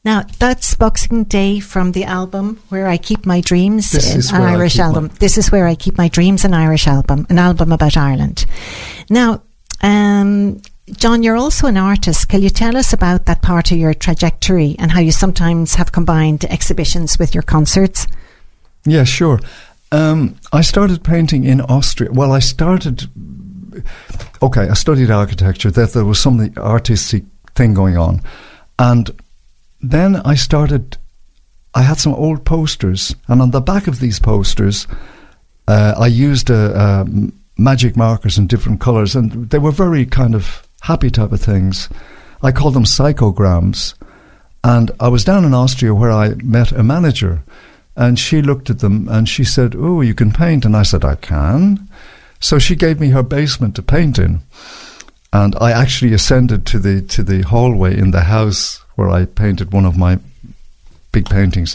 Now, that's Boxing Day from the album Where I Keep My Dreams, an Irish album. This is Where I Keep My Dreams, an Irish album, an album about Ireland. Now, John, you're also an artist. Can you tell us about that part of your trajectory and how you sometimes have combined exhibitions with your concerts? Yeah, sure. I started painting in Austria. Well, I studied architecture. There was some artistic thing going on. And then I had some old posters, and on the back of these posters, I used magic markers in different colours, and they were very kind of happy type of things. I called them psychograms. And I was down in Austria where I met a manager, and she looked at them and she said, "Oh, you can paint?" And I said, "I can." So she gave me her basement to paint in. And I actually ascended to the hallway in the house where I painted one of my big paintings.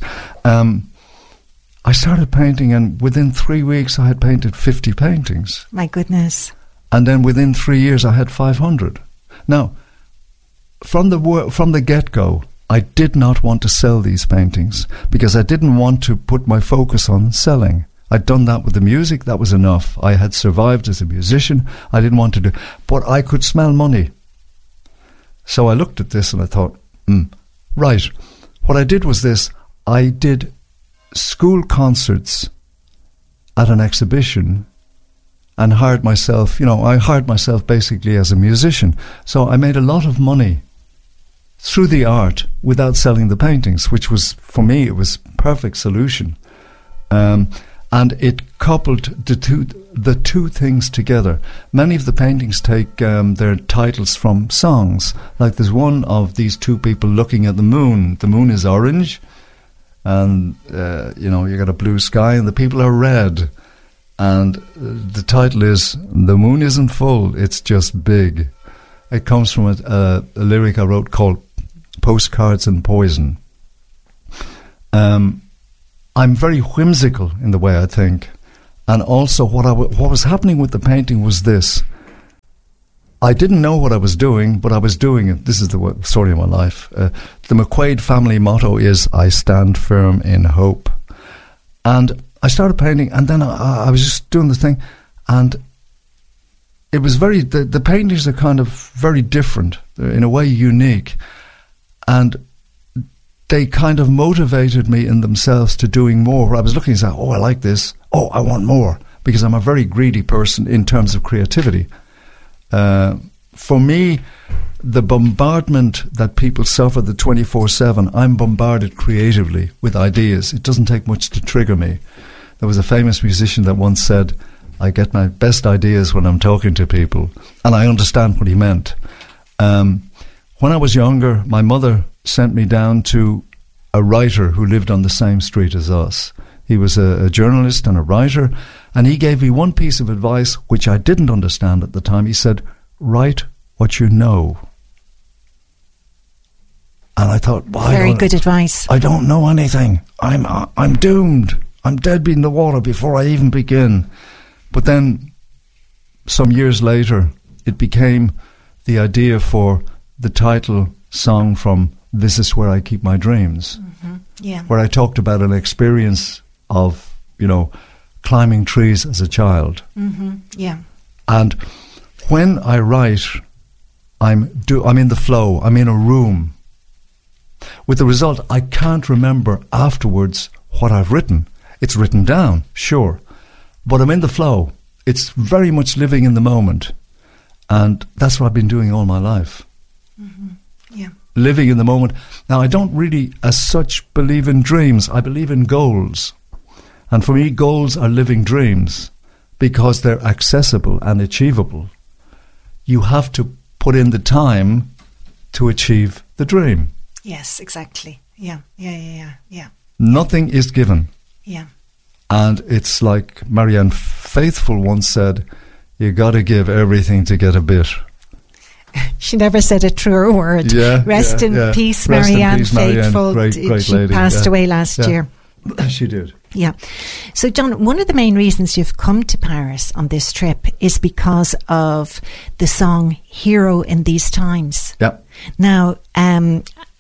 I started painting, and within 3 weeks I had painted 50 paintings. My goodness. And then within 3 years I had 500. Now, from the get-go, I did not want to sell these paintings because I didn't want to put my focus on selling. I'd done that with the music, that was enough. I had survived as a musician. I didn't want to do, but I could smell money. So I looked at this and I thought, right. What I did was this. I did school concerts at an exhibition and hired myself, I hired myself basically as a musician. So I made a lot of money through the art without selling the paintings, which was, for me, it was perfect solution. And it coupled the two things together. Many of the paintings take their titles from songs. Like there's one of these two people looking at the moon. The moon is orange, and you got a blue sky, and the people are red. And the title is "The Moon Isn't Full, It's Just Big." It comes from a lyric I wrote called "Postcards and Poison." I'm very whimsical in the way I think, and also what was happening with the painting was this. I didn't know what I was doing, but I was doing it. This is the story of my life. The McQuaid family motto is, "I stand firm in hope." And I started painting, and then I was just doing the thing, and it was the paintings are kind of very different. They're in a way unique, and they kind of motivated me in themselves to doing more. I was looking and saying, "Oh, I like this. Oh, I want more," because I'm a very greedy person in terms of creativity. For me, the bombardment that people suffer, the 24/7, I'm bombarded creatively with ideas. It doesn't take much to trigger me. There was a famous musician that once said, "I get my best ideas when I'm talking to people," and I understand what he meant. When I was younger, my mother sent me down to a writer who lived on the same street as us. He was a journalist and a writer, and he gave me one piece of advice which I didn't understand at the time. He said, "Write what you know." And I thought, very good advice. I don't know anything. I'm doomed. I'm dead in the water before I even begin. But then, some years later, it became the idea for the title song from "This Is Where I Keep My Dreams," where I talked about an experience of, climbing trees as a child. And when I write, I'm in the flow. I'm in a room. With the result, I can't remember afterwards what I've written. It's written down, sure, but I'm in the flow. It's very much living in the moment, and that's what I've been doing all my life. Living in the moment. Now, I don't really, as such, believe in dreams. I believe in goals. And for me, goals are living dreams because they're accessible and achievable. You have to put in the time to achieve the dream. Yes, exactly. Yeah. Nothing is given. Yeah. And it's like Marianne Faithfull once said, "You got to give everything to get a bit." She never said a truer word. Rest in peace, Marianne Faithfull. Great she lady. Passed away last year. She did. Yeah. So, John, one of the main reasons you've come to Paris on this trip is because of the song "Hero in These Times." Yeah. Now,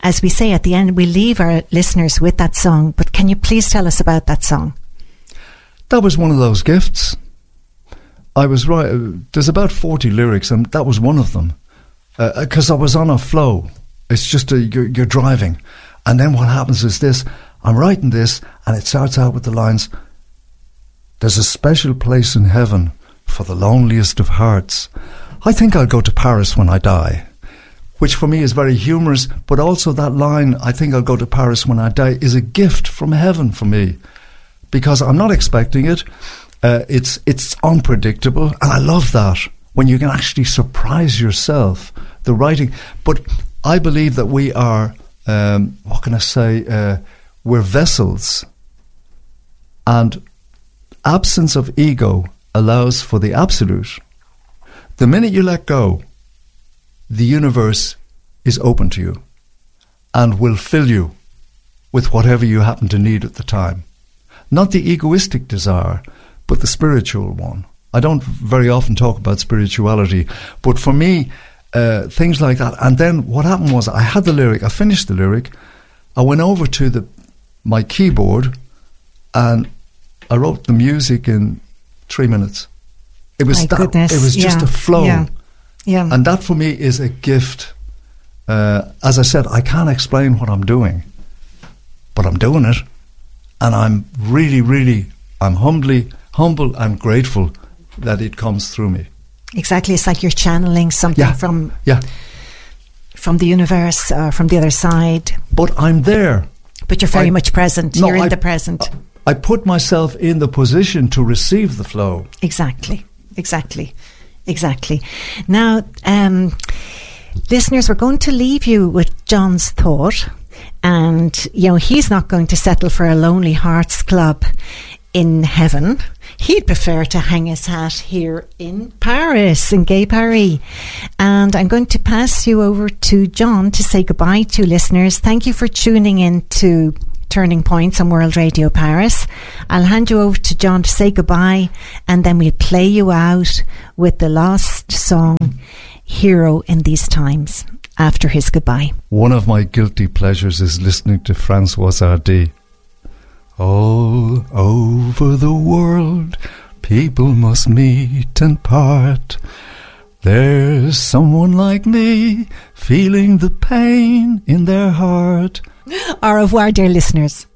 as we say at the end, we leave our listeners with that song. But can you please tell us about that song? That was one of those gifts. I was right. There's about 40 lyrics, and that was one of them. Because I was on a flow. It's just you're driving. And then what happens is this. I'm writing this, and it starts out with the lines, "There's a special place in heaven for the loneliest of hearts. I think I'll go to Paris when I die." Which for me is very humorous, but also that line, "I think I'll go to Paris when I die," is a gift from heaven for me. Because I'm not expecting it. It's unpredictable, and I love that, when you can actually surprise yourself, the writing. But I believe that we are, what can I say, we're vessels, and absence of ego allows for the absolute. The minute you let go, the universe is open to you and will fill you with whatever you happen to need at the time. Not the egoistic desire, but the spiritual one. I don't very often talk about spirituality, but for me, things like that. And then what happened was, I had the lyric, I finished the lyric, I went over to my keyboard, and I wrote the music in 3 minutes. It was just a flow. Yeah. And that for me is a gift. As I said, I can't explain what I'm doing, but I'm doing it. And I'm really, really, I'm humble and grateful that it comes through me. Exactly. It's like you're channeling something from the universe, from the other side. But I'm there. But you're very much present. You're in the present. I put myself in the position to receive the flow. Exactly. Now, listeners, we're going to leave you with John's thought. And, he's not going to settle for a Lonely Hearts Club in heaven. He'd prefer to hang his hat here in Paris, in Gay Paris. And I'm going to pass you over to John to say goodbye to listeners. Thank you for tuning in to Turning Points on World Radio Paris. I'll hand you over to John to say goodbye, and then we'll play you out with the last song, Hero in These Times, after his goodbye. One of my guilty pleasures is listening to François Hardy. All over the world, people must meet and part. There's someone like me feeling the pain in their heart. Au revoir, dear listeners.